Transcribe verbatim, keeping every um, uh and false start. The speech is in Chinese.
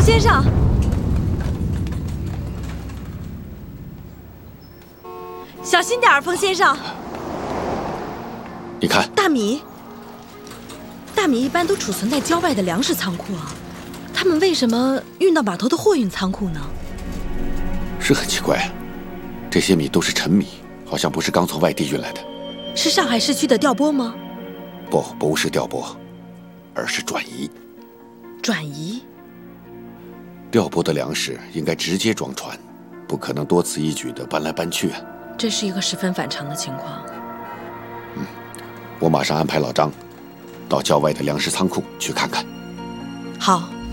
先生，小心点儿，冯先生。 你看， 大米，大米一般都储存在郊外的粮食仓库啊，他们为什么运到码头的货运仓库呢？ 是很奇怪啊，这些米都是陈米，好像不是刚从外地运来的。 是上海市区的调拨吗？ 不，不是调拨，而是转移。 转移？ 调拨的粮食应该直接装船，不可能多此一举地搬来搬去啊。 这是一个十分反常的情况。 嗯，我马上安排老张到郊外的粮食仓库去看看。 好。